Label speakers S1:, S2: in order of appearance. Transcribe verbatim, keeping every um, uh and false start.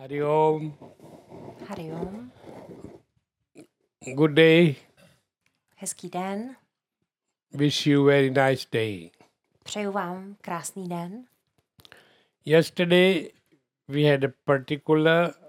S1: Hari Om.
S2: Hari Om.
S1: Good day.
S2: Hezký den.
S1: Wish you very nice day.
S2: Přeju vám krásný den.
S1: Yesterday we had a particular